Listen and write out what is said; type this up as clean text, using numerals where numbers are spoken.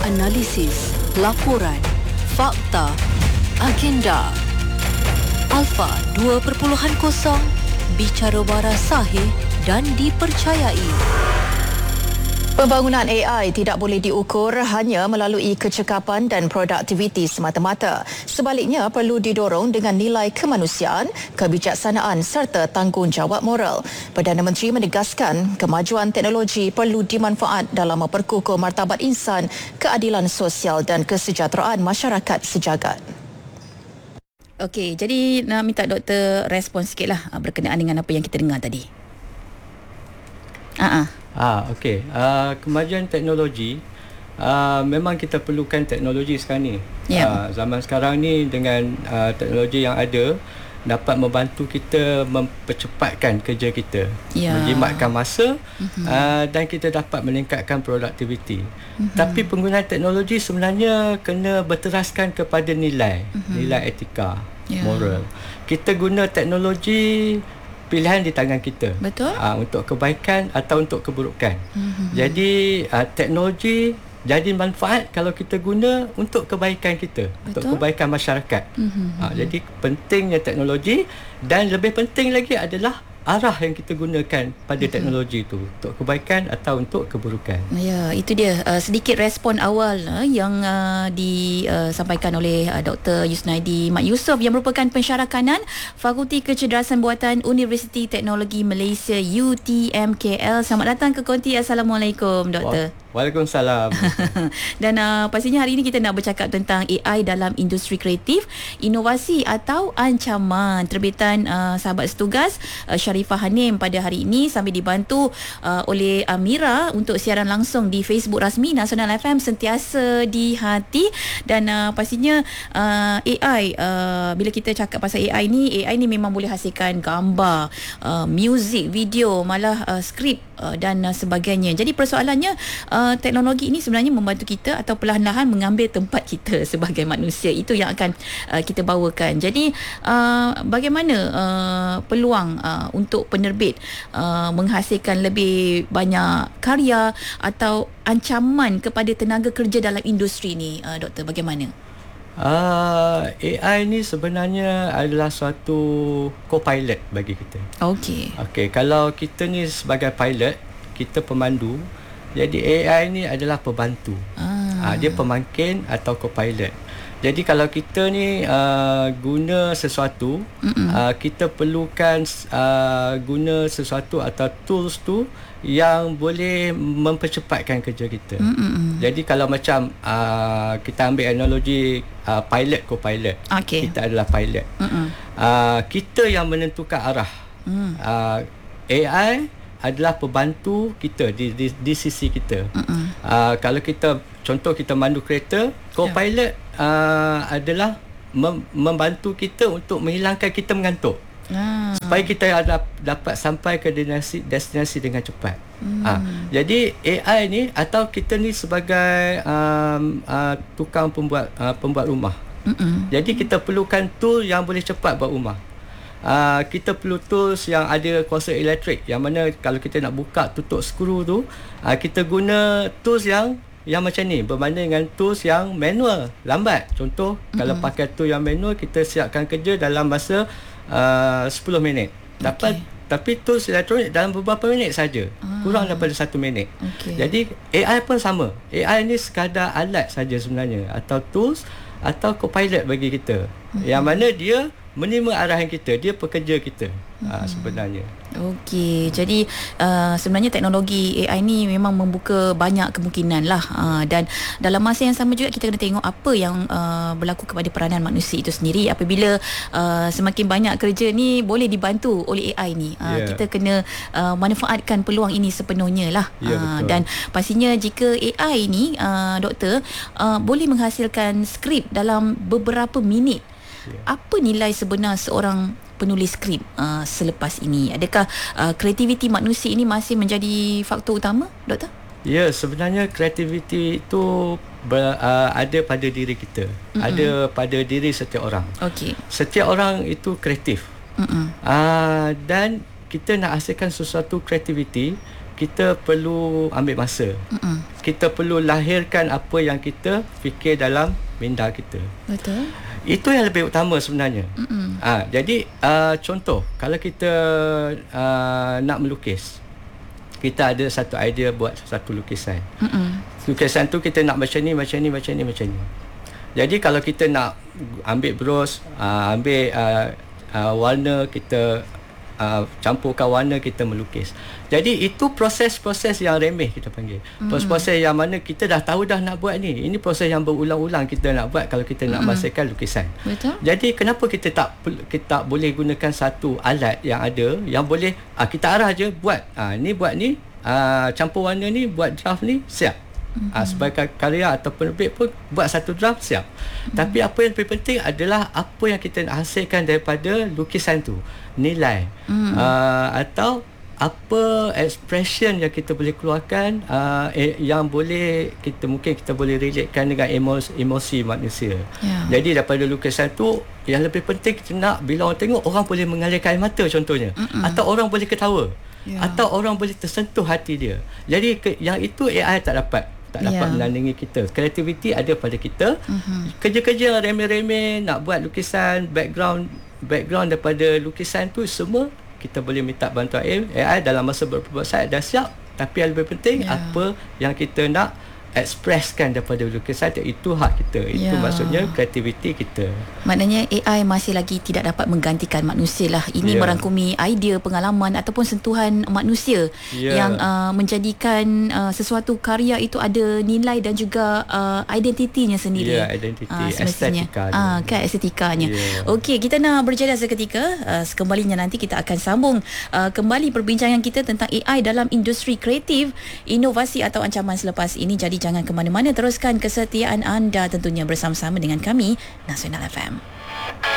analisis, laporan, fakta, agenda. Alpha 2.0, bicara waras sahih dan dipercayai. Pembangunan AI tidak boleh diukur hanya melalui kecekapan dan produktiviti semata-mata. Sebaliknya, perlu didorong dengan nilai kemanusiaan, kebijaksanaan serta tanggungjawab moral. Perdana Menteri menegaskan kemajuan teknologi perlu dimanfaat dalam memperkukuh martabat insan, keadilan sosial dan kesejahteraan masyarakat sejagat. Okey, jadi nak minta doktor respon sikitlah berkenaan dengan apa yang kita dengar tadi. Okey. Kemajuan teknologi, memang kita perlukan teknologi sekarang ni. Zaman sekarang ni dengan teknologi yang ada dapat membantu kita mempercepatkan kerja kita, menjimatkan masa, dan kita dapat meningkatkan produktiviti. Tapi penggunaan teknologi sebenarnya kena berteraskan kepada nilai etika, moral. Kita guna teknologi, pilihan di tangan kita. Betul. Untuk kebaikan atau untuk keburukan. Jadi teknologi jadi manfaat kalau kita guna untuk kebaikan kita. Betul. Untuk kebaikan masyarakat. Jadi pentingnya teknologi, dan lebih penting lagi adalah arah yang kita gunakan pada teknologi itu, untuk kebaikan atau untuk keburukan. Ya, itu dia sedikit respon awal yang disampaikan oleh Dr. Yusnaidi Mat Yusof yang merupakan pensyarah kanan Fakulti Kecerdasan Buatan Universiti Teknologi Malaysia UTMKL. Selamat datang ke Konti. Assalamualaikum, Doktor. Waalaikumsalam. Dan pastinya hari ini kita nak bercakap tentang AI dalam industri kreatif, inovasi atau ancaman. Terbitan sahabat setugas Sharifah Hanim pada hari ini sambil dibantu oleh Amira untuk siaran langsung di Facebook rasmi Nasional FM Sentiasa di Hati. Dan pastinya AI, bila kita cakap pasal AI ni memang boleh hasilkan gambar, muzik, video, malah skrip dan sebagainya. Jadi persoalannya, teknologi ini sebenarnya membantu kita atau perlahan-lahan mengambil tempat kita sebagai manusia. Itu yang akan kita bawakan. Jadi bagaimana peluang untuk penerbit menghasilkan lebih banyak karya atau ancaman kepada tenaga kerja dalam industri ni, Doktor, bagaimana? AI ni sebenarnya adalah suatu co-pilot bagi kita. Okey. Kalau kita ni sebagai pilot, kita pemandu, jadi AI ni adalah pembantu. Dia pemangkin atau co-pilot. Jadi kalau kita ni guna sesuatu, kita perlukan guna sesuatu atau tools tu yang boleh mempercepatkan kerja kita. Jadi kalau macam kita ambil analogi pilot, co-pilot, kita adalah pilot. Kita yang menentukan arah. AI adalah pembantu kita di sisi kita. Kalau kita, contoh kita mandu kereta, co-pilot adalah membantu kita untuk menghilangkan kita mengantuk, supaya kita dapat sampai ke destinasi dengan cepat. Jadi AI ni, atau kita ni sebagai tukang pembuat rumah. Jadi kita perlukan tool yang boleh cepat buat rumah. Kita perlu tools yang ada kuasa elektrik, yang mana kalau kita nak buka tutup skru tu, kita guna tools yang macam ni, berbanding dengan tools yang manual, lambat. Contoh, kalau pakai tool yang manual, kita siapkan kerja dalam masa 10 minit. Tapi tools elektronik dalam beberapa minit saja, kurang daripada 1 minit. Jadi AI pun sama. AI ni sekadar alat saja sebenarnya, atau tools atau co-pilot bagi kita, yang mana dia menerima arahan kita, dia pekerja kita sebenarnya. Okey, jadi sebenarnya teknologi AI ni memang membuka banyak kemungkinan lah, dan dalam masa yang sama juga kita kena tengok apa yang berlaku kepada peranan manusia itu sendiri. Apabila semakin banyak kerja ni boleh dibantu oleh AI ni, kita kena manfaatkan peluang ini sepenuhnya lah. Dan pastinya jika AI ni, Doktor, boleh menghasilkan skrip dalam beberapa minit, apa nilai sebenar seorang penulis skrip selepas ini? Adakah kreativiti manusia ini masih menjadi faktor utama, Doktor? Ya, sebenarnya kreativiti itu ada pada diri kita, ada pada diri setiap orang. Setiap orang itu kreatif. Dan kita nak hasilkan sesuatu kreativiti, kita perlu ambil masa. Kita perlu lahirkan apa yang kita fikir dalam minda kita. Betul. Itu yang lebih utama sebenarnya. Jadi contoh, kalau kita nak melukis, kita ada satu idea buat satu lukisan. Lukisan tu kita nak macam ni. Jadi kalau kita nak ambil brush, ambil warna, kita campurkan warna, kita melukis. Jadi itu proses-proses yang remeh kita panggil. Proses-proses yang mana kita dah tahu dah nak buat ni. Ini proses yang berulang-ulang kita nak buat kalau kita nak menghasilkan lukisan. Betul. Jadi kenapa kita tak boleh gunakan satu alat yang ada yang boleh kita arah je buat. Buat ni, campur warna ni, buat draft ni, siap. Sebagai karya atau penerbit pun buat satu draft, siap. Tapi apa yang lebih penting adalah apa yang kita nak hasilkan daripada lukisan tu, nilai atau apa expression yang kita boleh keluarkan, yang boleh mungkin kita boleh relatekan dengan emosi manusia. Jadi daripada lukisan tu, yang lebih penting kita nak bila orang tengok, orang boleh mengalirkan air mata contohnya, atau orang boleh ketawa, atau orang boleh tersentuh hati dia. Jadi yang itu AI tak dapat menandingi kita. Kreativiti ada pada kita. Kerja-kerja remeh-remeh nak buat lukisan, background daripada lukisan tu semua kita boleh minta bantuan AI dalam masa beberapa saat dah siap. Tapi yang lebih penting apa yang kita nak expresskan daripada lukisan itu hak kita. Itu maksudnya kreativiti kita. Maknanya AI masih lagi tidak dapat menggantikan manusia lah. Ini merangkumi idea, pengalaman ataupun sentuhan manusia yang menjadikan sesuatu karya itu ada nilai dan juga identitinya sendiri. Identiti, estetikanya. Kan estetikanya. Okey, kita nak berjeda seketika. Sekembalinya nanti kita akan sambung kembali perbincangan kita tentang AI dalam industri kreatif, inovasi atau ancaman selepas ini. Jadi jangan ke mana-mana, teruskan kesetiaan anda tentunya bersama-sama dengan kami, Nasional FM.